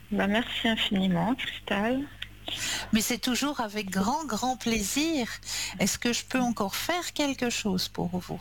Merci infiniment, Cristal. Mais c'est toujours avec grand, grand plaisir. Est-ce que je peux encore faire quelque chose pour vous?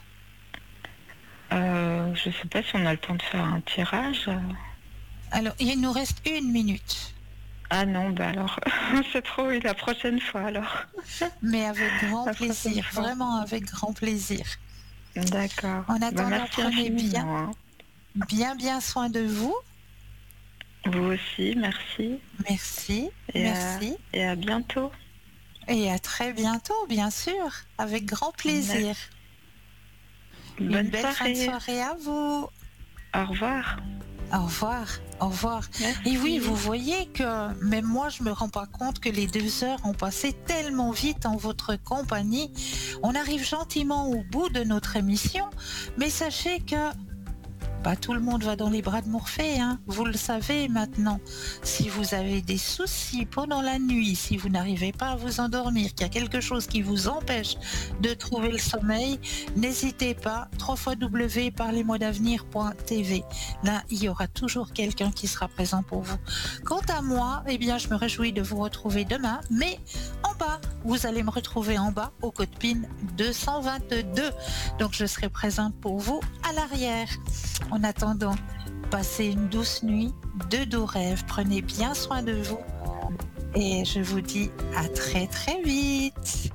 Je sais pas si on a le temps de faire un tirage. Alors, il nous reste 1 minute. Ah non, alors, c'est trop, oui, la prochaine fois alors. Mais avec grand La prochaine plaisir, fois. vraiment avec grand plaisir. D'accord. En attendant, Merci prenez bien, infiniment, hein. bien soin de vous. Vous aussi, merci. Merci, Et à, merci. et à bientôt. Et à très bientôt, bien sûr, avec grand plaisir. Merci. Une Bonne belle fin de soirée. soirée à vous. Au revoir. Au revoir, au revoir. Et oui, Merci. vous voyez que même moi, je me rends pas compte que les 2 heures ont passé tellement vite en votre compagnie. On arrive gentiment au bout de notre émission, mais sachez que pas tout le monde va dans les bras de Morphée, hein. Vous le savez maintenant. Si vous avez des soucis pendant la nuit, si vous n'arrivez pas à vous endormir, qu'il y a quelque chose qui vous empêche de trouver le sommeil, n'hésitez pas, www.parlez-moi-d'avenir.tv. Là, il y aura toujours quelqu'un qui sera présent pour vous. Quant à moi, eh bien, je me réjouis de vous retrouver demain, mais en bas, vous allez me retrouver en bas au code PIN 222. Donc, je serai présente pour vous à l'arrière. En attendant, passez une douce nuit, de doux rêves, prenez bien soin de vous et je vous dis à très très vite.